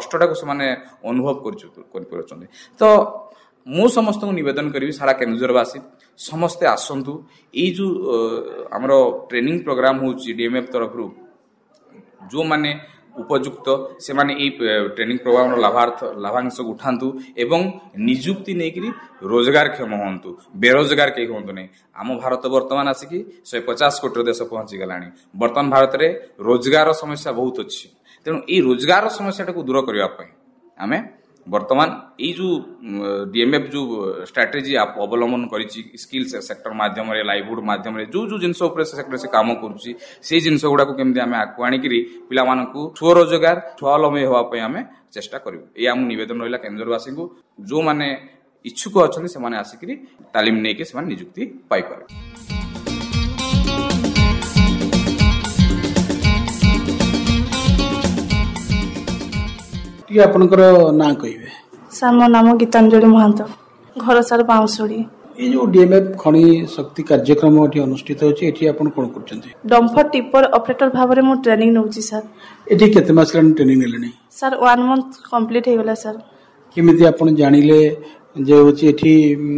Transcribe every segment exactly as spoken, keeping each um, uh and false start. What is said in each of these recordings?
कष्टटा को से अनुभव कर। तो मु समस्त निवेदन करी सारा केन्दुझरवासी समस्ते आसतु ये जो आमर ट्रेनिंग प्रोग्राम हो डीएमएफ तरफ जो माने उपयुक्त से माने ये ट्रेनिंग प्रोग्राम लाभार्थ लाभांश उठातु एवं निजुक्ति नहीं रोजगार क्षम हूँ बेरोजगार कहीं हूँ नहीं। आम भारत बर्तमान आसिकी शहे पचास कोटी देश पहुंची गला। बर्तमान भारत में रोजगार समस्या बहुत अच्छी तेणु ये रोजगार समस्या को दूर करने आम बर्तमान ये जो डीएमएफ जो स्ट्रेटेजी अवलंबन करी स्किल्स सेक्टर माध्यम लाइवलीहुड माध्यम जो जो जिनस सेक्टर से काम करुच्ची से जिनस गुड़ा केमती आम आगे आणिकी पिला स्वरोजगार स्वावलंबी होगापी आम चेष्टा करूँ। ये आम निवेदन रहा केन्दुझरवासी को जो मैंने इच्छुक अच्छा से आसिक तालीम नहीं से निजुक्ति पाइपर। आपनकर ना कहिबे? सर मो नाम गीतांजलि महांत, घर सर बाउंसुड़ी। ये जो डीएमएफ खनि शक्ति कार्यक्रम एठी अनुष्ठित होची एठी आपण कोन करचंती? डंपर टिपर ऑपरेटर भाबरे मो ट्रेनिंग नउची सर। एठी केते मास लन training नेलेनी? Sir one month complete हे गेला सर। केमिति आपण जानिले जे होची एठी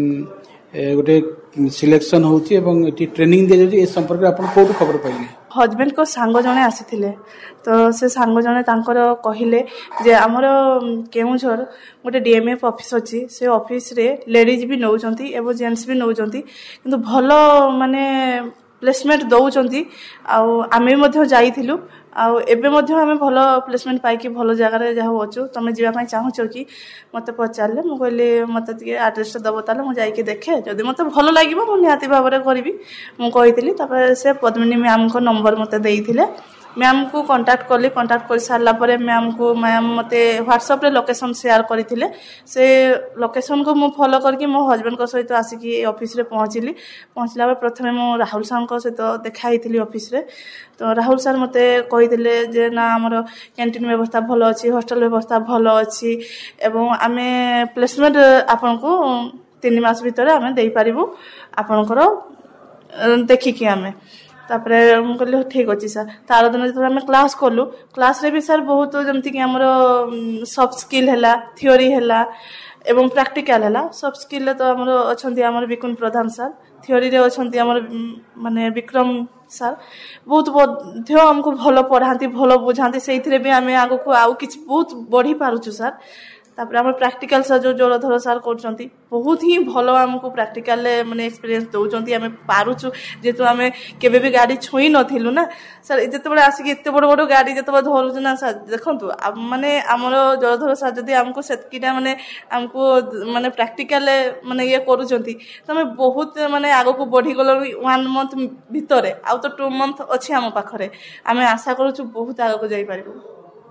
गोटे सिलेक्शन होची एवं एठी ट्रेनिंग दे जे ए संपर्क आपण कोड खबर पाइले? हजबैंड को सांग जने आसीथिले तो से सांग जने तांकर कहिले जे हमर केउझर गोटे डीएमएफ ऑफिस अछि से ऑफिस रे लेडीज भी नउचंती एवं जेंट्स भी नउचंती किंतु भलो माने प्लेसमेंट दउचंती आ आमे मध्य जाईथिलु आ एबे मध्य आमे भलो प्लेसमेंट पाई कि भलो जगह रे जाहो अछु तमे जीवा पई चाहू छ कि मते पचारले मु कहले मते तिके एड्रेस दबो ताले मु जाई के देखे जदी मते भलो लागिबो मु निहाती भाबरे करबी मु कहितली। तापर से पद्मिनी मैम को नंबर मते देइथिले मैम को कांटेक्ट करली। कांटेक्ट कर सारला परे मैम को मैम मते व्हाट्सएप रे लोकेशन शेयर करथिले से लोकेशन को मु फॉलो करके मो हस्बैंड को सहित आसिकी ऑफिस रे पहुंचली। पहुंचला पर प्रथमे मो राहुल सर को सहित देखाइथिली ऑफिस रे तो राहुल सर मते कहिथिले जे ना हमर कैंटीन व्यवस्था भलो अछि हॉस्टल व्यवस्था भलो अछि एवं आमे प्लेसमेंट आपन को तीन मास भीतर आमे देई परिबु आपनकर देखि कि आमे। तापर हम कहले ठीक अछि सर। तार दिन जब हम क्लास करलु क्लास रे भी सर बहुत जमती कि हमर सॉफ्ट स्किल हैला थ्योरी हैला एवं प्रैक्टिकल हैला। सॉफ्ट स्किल तो हमर अछंती हमर विकुन प्रधान सर, थ्योरी रे अछंती हमर माने विक्रम सर बहुत बहुत हमको भलो पढ़ाती भलो बुझाती सेइथरे भी हमें आगो को आउ किछ बहुत बढ़ी पारुछु सर। तापर हमर प्रैक्टिकल सर जो जोरधर सर करचंती बहुत ही भलो हमको प्रैक्टिकल माने एक्सपीरियंस दउचंती हमें पारुछु जेतु हमें केबे भी गाड़ी छोई नथिलु ना सर। जते बडे आसी एते बड़ बड़ गाड़ी जते बड़ धरुछु ना सर देखंतु माने हमर जोरधर सर जदी हमको सेतकीटा माने हमको माने प्रैक्टिकल माने ये करूचंती तो हमें बहुत माने आगो को बढ़ी गलो वन मंथ भीतरे आ तो टू मंथ अछि हम पाखरे हमें आशा करूछु बहुत आगो को जाई पारिबो।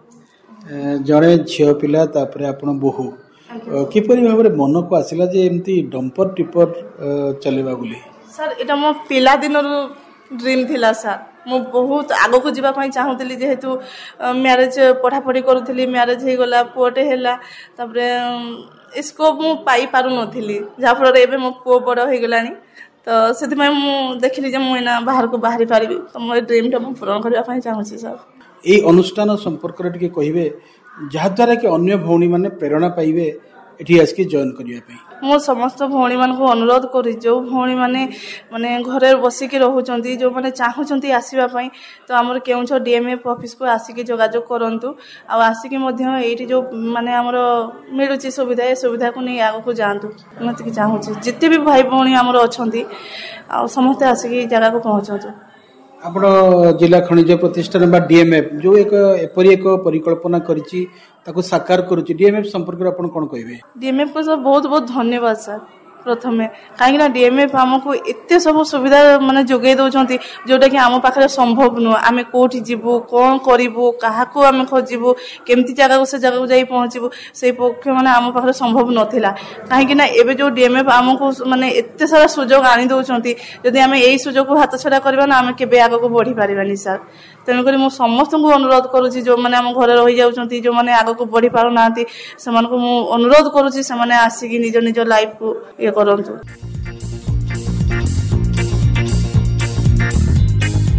जड़े झील पिला तापर आपण बहु किपरि भाबरे मन को आसिला जे एमती डंपर टिपर चलेबा बोली? सर एटा मो पिला दिन ड्रीम थिला सर। मो बहुत आगो को जीवा पई चाहूतली जेहेतु मैरिज पढ़ा पढ़ी करूथली मैरिज हे गला पुओटे हैला तापर इसको मु पाई पारु नथिली जा फल एबे मो पुओ बड़ हे गलानी तो सेति मैं मु देखली जे मु एना बाहर को बाहरी पारिबी तो मो ड्रीम टा मु पूर्ण करबा पई चाहूची सर। ये अनुष्ठान संपर्क रे टिके कहिबे जहा द्वारा कि अन्य भौणी माने प्रेरणा पाइबे एठी आसके जॉइन करिया पई? मो समस्त भौणी मान को अनुरोध करी जो भौणी माने माने घरे बसी के रहउचंती जो माने चाहउचंती आसीबा पई तो हमर केउछ डीएमएफ ऑफिस को आसीके जोगाजोग करंतु आ आसीके मध्य एठी जो माने हमर मिलुची सुविधा ए सुविधा को नै आगो को जानतु मते कि चाहउची जत्ते भी भाई भौणी हमर अछंती आ समस्त आसीके जगह को पहुंचंतु। आपण जिला खनिज प्रतिष्ठान बा डीएमएफ जो एक एपरी एक परिकल्पना करिछि ताको साकार करूछि डीएमएफ संपर्क रे आपण कोन कहबे? डीएमएफ को सर बहुत बहुत धन्यवाद सर। प्रथमे कहीं ना डीएमएफ हमको एते सब सुविधा माने जोगे दउचंती जोटा कि हम पाखरे संभव न आमे कोठी जीवु कोन करिवु काहाको आमे खोजिवु केमती जगह से जगह जाई पहुंचीबु से पक्ष माने हम पाखरे संभव नथिला काहे कि ना एबे जो डीएमएफ हमको माने एते सारा सुजोग आनी दउचंती जदी आमे एई सुजोग को हाथ छडा करबा ना आमे केबे आगो को बढ़ी परिबानी सर। तेणु करी मु समस्त को अनुरोध करूची जो माने हम घरे रहि जाउचंती जो माने आगो को बढ़ी पारु नांती समान को मु अनुरोध करूची से माने आसी निज निज लाइफ को ये करंतु।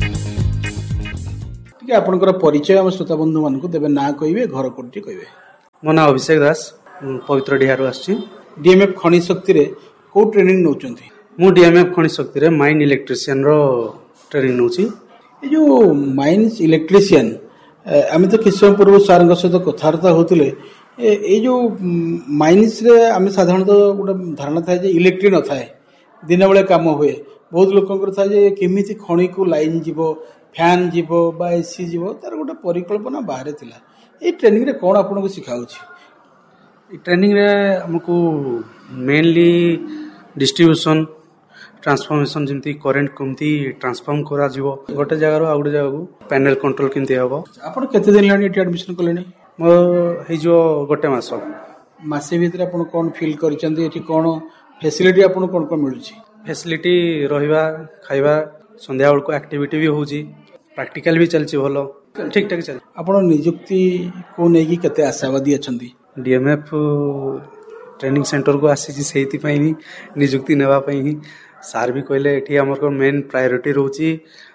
ठीक है आपनकर परिचय हम श्रोता बंधु मान को देबे ना कहिबे घर कोठी कहिबे? ମୋ ନାଁ ଅଭିଷେକ ଦାସ, ପବିତ୍ର ଡିହାରୁ ଆସିଛି। ଡିଏମ୍ଏଫ୍ ଖଣି ଶକ୍ତିରେ କୋଉ ଟ୍ରେନିଂ ନେଉଛନ୍ତି? ମୁଁ ଡିଏମ୍ଏଫ୍ ଖଣି ଶକ୍ତିରେ ମାଇନ୍ ଇଲେକ୍ଟ୍ରିସିଆନର ଟ୍ରେନିଂ ନେଉଛି। ଏ ଯୋଉ ମାଇନ୍ସ ଇଲେକ୍ଟ୍ରିସିଆନ, ଆମେ ତ କିଛି ସମୟ ପୂର୍ବରୁ ସାର୍ଙ୍କ ସହିତ କଥାବାର୍ତ୍ତା ହେଉଥିଲେ। ଏଇ ଯୋଉ ମାଇନ୍ସରେ ଆମେ ସାଧାରଣତଃ ଗୋଟେ ଧାରଣା ଥାଏ ଯେ ଇଲେକ୍ଟ୍ରି ନଥାଏ, ଦିନ ବେଳେ କାମ ହୁଏ। ବହୁତ ଲୋକଙ୍କର ଥାଏ ଯେ କେମିତି ଖଣିକୁ ଲାଇନ୍ ଯିବ, ଫ୍ୟାନ୍ ଯିବ ବା ଏସି ଯିବ, ତାର ଗୋଟେ ପରିକଳ୍ପନା ବାହାରେ ଥିଲା। ଏଇ ଟ୍ରେନିଂରେ କ'ଣ ଆପଣଙ୍କୁ ଶିଖାଉଛି? ଏଇ ଟ୍ରେନିଂରେ ଆମକୁ ମେନଲି ଡିଷ୍ଟ୍ରିବ୍ୟୁସନ୍, ଟ୍ରାନ୍ସଫର୍ମେସନ୍, ଯେମିତି କରେଣ୍ଟ କେମିତି ଟ୍ରାନ୍ସଫର୍ମ କରାଯିବ ଗୋଟେ ଜାଗାରୁ ଆଉ ଗୋଟେ ଜାଗାକୁ, ପ୍ୟାନେଲ କଣ୍ଟ୍ରୋଲ କେମିତି ହେବ। ଆପଣ କେତେ ଦିନ ହେଲାଣି ଏଠି ଆଡମିସନ କଲେଣି? ମୋର ହେଇଯିବ ଗୋଟେ ମାସ। ମାସେ ଭିତରେ ଆପଣ କ'ଣ ଫିଲ୍ କରିଛନ୍ତି? ଏଠି କ'ଣ ଫେସିଲିଟି ଆପଣଙ୍କୁ କ'ଣ କ'ଣ ମିଳୁଛି? ଫେସିଲିଟି ରହିବା, ଖାଇବା, ସନ୍ଧ୍ୟା ବେଳକୁ ଆକ୍ଟିଭିଟି ବି ହେଉଛି, ପ୍ରାକ୍ଟିକାଲ ବି ଚାଲିଛି ଭଲ, ଠିକ୍ ଠାକ୍ ଚାଲିଛି। ଆପଣ ନିଯୁକ୍ତିକୁ ନେଇକି କେତେ ଆଶାବାଦୀ ଅଛନ୍ତି? ଡିଏମ୍ଏଫ୍ ଟ୍ରେନିଂ ସେଣ୍ଟରକୁ ଆସିଛି ସେଇଥିପାଇଁ ହିଁ, ନିଯୁକ୍ତି ନେବା ପାଇଁ ହିଁ। ସାର୍ ବି କହିଲେ ଏଠି ଆମର ମେନ୍ ପ୍ରାୟୋରିଟି ରହୁଛି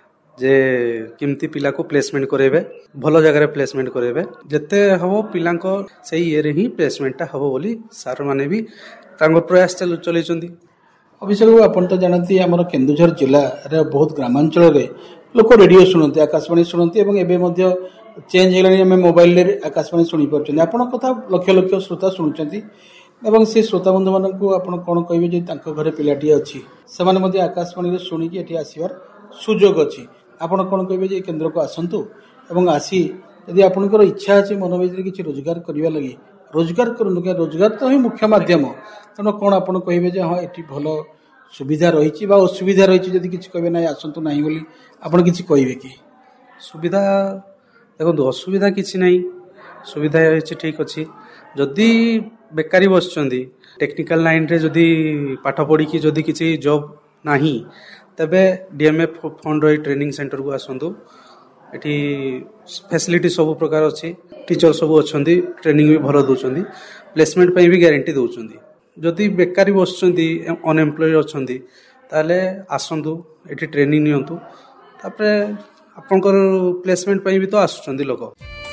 ଯେ କେମିତି ପିଲାକୁ ପ୍ଲେସମେଣ୍ଟ କରାଇବେ, ଭଲ ଜାଗାରେ ପ୍ଲେସମେଣ୍ଟ କରାଇବେ, ଯେତେ ହେବ ପିଲାଙ୍କ ସେଇ ଇଏରେ ହିଁ ପ୍ଲେସମେଣ୍ଟଟା ହେବ ବୋଲି ସାର୍ ମାନେ ବି ତାଙ୍କ ପ୍ରୟାସ ଚଲେଇଛନ୍ତି। ଅଭିଷେକ ବାବୁ, ଆପଣ ତ ଜାଣନ୍ତି ଆମର କେନ୍ଦୁଝର ଜିଲ୍ଲାରେ ବହୁତ ଗ୍ରାମାଞ୍ଚଳରେ ଲୋକ ରେଡ଼ିଓ ଶୁଣନ୍ତି, ଆକାଶବାଣୀ ଶୁଣନ୍ତି ଏବଂ ଏବେ ମଧ୍ୟ ଚେଞ୍ଜ ହେଇଗଲାଣି, ଆମେ ମୋବାଇଲରେ ଆକାଶବାଣୀ ଶୁଣିପାରୁଛନ୍ତି। ଆପଣଙ୍କ କଥା ଲକ୍ଷ ଲକ୍ଷ ଶ୍ରୋତା ଶୁଣୁଛନ୍ତି ଏବଂ ସେ ଶ୍ରୋତା ବନ୍ଧୁମାନଙ୍କୁ ଆପଣ କ'ଣ କହିବେ ଯେ ତାଙ୍କ ଘରେ ପିଲାଟିଏ ଅଛି, ସେମାନେ ମଧ୍ୟ ଆକାଶବାଣୀରେ ଶୁଣିକି ଏଠି ଆସିବାର ସୁଯୋଗ ଅଛି। ଆପଣ କ'ଣ କହିବେ ଯେ କେନ୍ଦ୍ରକୁ ଆସନ୍ତୁ ଏବଂ ଆସି ଯଦି ଆପଣଙ୍କର ଇଚ୍ଛା ଅଛି ମନ ଭିତରେ କିଛି ରୋଜଗାର କରିବା ଲାଗି, ରୋଜଗାର କରନ୍ତୁ, କାରଣ ରୋଜଗାର ତ ହିଁ ମୁଖ୍ୟ ମାଧ୍ୟମ। ତେଣୁ କ'ଣ ଆପଣ କହିବେ ଯେ ହଁ ଏଠି ଭଲ ସୁବିଧା ରହିଛି ବା ଅସୁବିଧା ରହିଛି? ଯଦି କିଛି କହିବେ ନାହିଁ ଆସନ୍ତୁ ନାହିଁ ବୋଲି, ଆପଣ କିଛି କହିବେ କି? ସୁବିଧା ଦେଖନ୍ତୁ, ଅସୁବିଧା କିଛି ନାହିଁ, ସୁବିଧା ହେଇଛି, ଠିକ୍ ଅଛି। ଯଦି ବେକାରୀ ବସିଛନ୍ତି, ଟେକ୍ନିକାଲ ଲାଇନରେ ଯଦି ପାଠ ପଢ଼ିକି ଯଦି କିଛି ଜବ୍ ନାହିଁ, ତେବେ ଡିଏମ୍ଏଫ୍ ଫଣ୍ଡର ଏଇ ଟ୍ରେନିଂ ସେଣ୍ଟରକୁ ଆସନ୍ତୁ। ଏଠି ଫ୍ୟାସିଲିଟି ସବୁ ପ୍ରକାର ଅଛି, ଟିଚର ସବୁ ଅଛନ୍ତି, ଟ୍ରେନିଂ ବି ଭଲ ଦେଉଛନ୍ତି, ପ୍ଲେସମେଣ୍ଟ ପାଇଁ ବି ଗ୍ୟାରେଣ୍ଟି ଦେଉଛନ୍ତି। ଯଦି ବେକାରୀ ବସୁଛନ୍ତି, ଅନଏମ୍ପ୍ଲଏଡ୍ ଅଛନ୍ତି, ତାହେଲେ ଆସନ୍ତୁ, ଏଠି ଟ୍ରେନିଂ ନିଅନ୍ତୁ, ତାପରେ ଆପଣଙ୍କର ପ୍ଲେସମେଣ୍ଟ ପାଇଁ ବି ତ ଆସୁଛନ୍ତି ଲୋକ।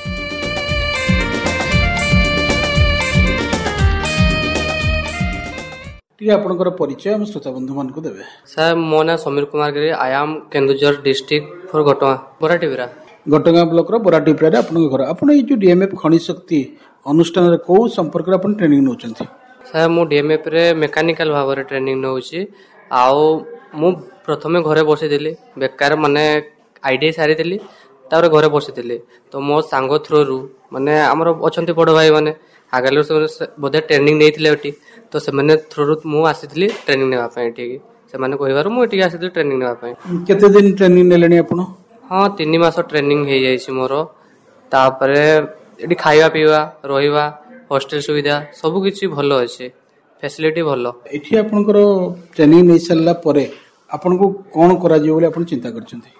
ଟିକେ ଆପଣଙ୍କର ପରିଚୟ ଆମ ଶ୍ରୋତା ବନ୍ଧୁମାନଙ୍କୁ ଦେବେ। ସାର୍, ମୋ ନାଁ ସମୀର କୁମାର ଗିରି, I am Keonjhar district for ଘଟଗାଁ ବରାଟିପିରା। ଘଟଗାଁ ବ୍ଲକର ବରାଟିପିରାରେ ଆପଣଙ୍କ ଘର। ଆପଣ ଏଇ ଯୋଉ ଡିଏମ୍ଏଫ୍ ଖଣି ଶକ୍ତି ଅନୁଷ୍ଠାନରେ କୋଉ ସମ୍ପର୍କରେ ଆପଣ ଟ୍ରେନିଂ ନେଉଛନ୍ତି? ସାର୍, ମୁଁ ଡିଏମ୍ଏଫ୍ରେ ମେକାନିକାଲ ଭାବରେ ଟ୍ରେନିଂ ନେଉଛି। ଆଉ ମୁଁ ପ୍ରଥମେ ଘରେ ବସିଥିଲି, ବେକାର ମାନେ ଆଇଟିଆଇ ସାରିଥିଲି, ତାପରେ ଘରେ ବସିଥିଲି। ତ ମୋ ସାଙ୍ଗ ଥ୍ରୋରୁ, ମାନେ ଆମର ଅଛନ୍ତି ବଡ଼ ଭାଇ ମାନେ ଆଗାଲି ସେମାନେ ବୋଧେ ଟ୍ରେନିଂ ନେଇଥିଲେ ଏଠି, ତ ସେମାନେ ଥ୍ରୋରୁ ମୁଁ ଆସିଥିଲି ଟ୍ରେନିଂ ନେବା ପାଇଁ ଏଠିକି। ସେମାନେ କହିବାରୁ ମୁଁ ଏଠିକି ଆସିଥିଲି ଟ୍ରେନିଂ ନେବା ପାଇଁ। କେତେ ଦିନ ଟ୍ରେନିଂ ନେଲେଣି ଆପଣ? ହଁ, ତିନି ମାସ ଟ୍ରେନିଂ ହେଇଯାଇଛି ମୋର। ତାପରେ ଏଠି ଖାଇବା ପିଇବା, ରହିବା, ହଷ୍ଟେଲ ସୁବିଧା ସବୁ କିଛି ଭଲ ଅଛି, ଫ୍ୟାସିଲିଟି ଭଲ। ଏଠି ଆପଣଙ୍କର ଟ୍ରେନିଂ ନେଇ ସାରିଲା ପରେ ଆପଣଙ୍କୁ କ'ଣ କରାଯିବ ବୋଲି ଆପଣ ଚିନ୍ତା କରିଛନ୍ତି?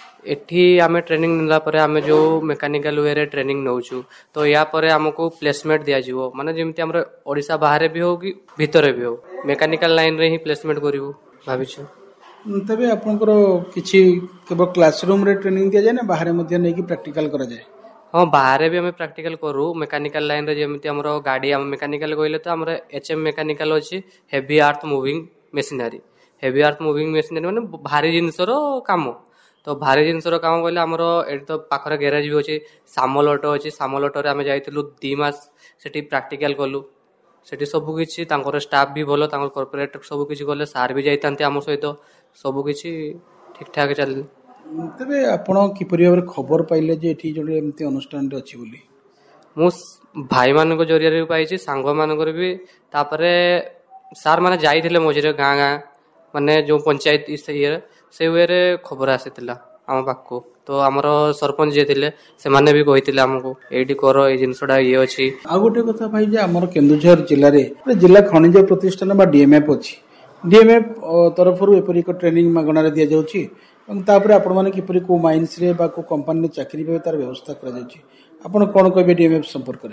ଏଠି ଆମେ ଟ୍ରେନିଂ ନେଲା ପରେ ଆମେ ଯେଉଁ ମେକାନିକାଲ ୱେରେ ଟ୍ରେନିଂ ନେଉଛୁ, ତ ୟା ପରେ ଆମକୁ ପ୍ଲେସମେଣ୍ଟ ଦିଆଯିବ, ମାନେ ଯେମିତି ଆମର ଓଡ଼ିଶା ବାହାରେ ବି ହେଉ କି ଭିତରେ ବି ହେଉ, ମେକାନିକାଲ ଲାଇନରେ ହିଁ ପ୍ଲେସମେଣ୍ଟ କରିବୁ ଭାବିଛୁ। ତେବେ ଆପଣଙ୍କର କିଛି କେବଳ କ୍ଲାସରୁମ୍ରେ ଟ୍ରେନିଂ ଦିଆଯାଏ ନା ବାହାରେ ମଧ୍ୟ ନେଇକି ପ୍ରାକ୍ଟିକାଲ କରାଯାଏ? ହଁ, ବାହାରେ ବି ଆମେ ପ୍ରାକ୍ଟିକାଲ କରୁ ମେକାନିକାଲ ଲାଇନରେ। ଯେମିତି ଆମର ଗାଡ଼ି, ଆମେ ମେକାନିକାଲ କହିଲେ ତ ଆମର ଏଚ୍ ଏମ୍ ମେକାନିକାଲ ଅଛି, heavy earth moving machinery. Heavy earth moving machinery ମାନେ ଭାରି ଜିନିଷର କାମ। ତ ଭାରି ଜିନିଷର କାମ କହିଲେ ଆମର ଏଠି ତ ପାଖରେ ଗ୍ୟାରେଜ ବି ଅଛି, ସାମଲ ଅଟୋ ଅଛି। ସାମଲ ଅଟୋରେ ଆମେ ଯାଇଥିଲୁ ଦୁଇ ମାସ, ସେଠି ପ୍ରାକ୍ଟିକାଲ କଲୁ। ସେଠି ସବୁ କିଛି, ତାଙ୍କର ଷ୍ଟାଫ୍ ବି ଭଲ, ତାଙ୍କର କର୍ପୋରେଟ୍ ସବୁ କିଛି ଗଲେ, ସାର୍ ବି ଯାଇଥାନ୍ତି ଆମ ସହିତ, ସବୁ କିଛି ଠିକ୍ ଠାକ୍ ଚାଲିଲା। ତେବେ ଆପଣ କିପରି ଭାବରେ ଖବର ପାଇଲେ ଯେ ଏଠି ଜଣେ ଏମିତି ଅନୁଷ୍ଠାନଟେ ଅଛି ବୋଲି? ମୁଁ ଭାଇମାନଙ୍କ ଜରିଆରେ ବି ପାଇଛି, ସାଙ୍ଗମାନଙ୍କର ବି। ତାପରେ ସାର୍ ମାନେ ଯାଇଥିଲେ ମଝିରେ ଗାଁ ଗାଁ, ମାନେ ଯେଉଁ ପଞ୍ଚାୟତ ଇଏରେ, ସେ ୱେରେ ଖବର ଆସିଥିଲା ଆମ ପାଖକୁ। ତ ଆମର ସରପଞ୍ଚ ଯିଏ ଥିଲେ, ସେମାନେ ବି କହିଥିଲେ ଆମକୁ ଏଇଠି କର, ଏଇ ଜିନିଷଟା ଇଏ ଅଛି। ଆଉ ଗୋଟେ କଥା ଭାଇ, ଯେ ଆମର କେନ୍ଦୁଝର ଜିଲ୍ଲାରେ ଜିଲ୍ଲା ଖଣିଜ ପ୍ରତିଷ୍ଠାନ ବା ଡିଏମ୍ଏଫ୍ ଅଛି। ଡିଏମ୍ଏଫ୍ ତରଫରୁ ଏପରି ଏକ ଟ୍ରେନିଂ ମାଗଣାରେ ଦିଆଯାଉଛି ଏବଂ ତାପରେ ଆପଣମାନେ କିପରି କେଉଁ ମାଇନ୍ସରେ ବା କେଉଁ କମ୍ପାନୀରେ ଚାକିରି ପାଇବେ ତାର ବ୍ୟବସ୍ଥା କରାଯାଉଛି। ଆପଣ କ'ଣ କହିବେ ଡିଏମ୍ଏଫ୍ ସମ୍ପର୍କରେ?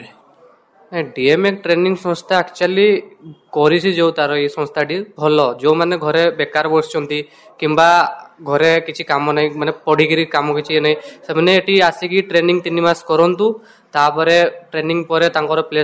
ଡିଏମ୍ଏଫ୍ ଟ୍ରେନିଂ ସଂସ୍ଥା ଆକ୍ଚୁଆଲି କରିଛି ଯେଉଁ ତାର ଏଇ ସଂସ୍ଥାଟି ଭଲ। ଯେଉଁମାନେ ଘରେ ବେକାର ବସିଛନ୍ତି କିମ୍ବା ଘରେ କିଛି କାମ ନାହିଁ, ମାନେ ପଢ଼ିକିରି କାମ କିଛି ନାହିଁ, ସେମାନେ ଏଠି ଆସିକି ଟ୍ରେନିଂ ତିନି ମାସ କରନ୍ତୁ। ତାପରେ ଟ୍ରେନିଂ ପରେ ତାଙ୍କର ପ୍ଲେସ୍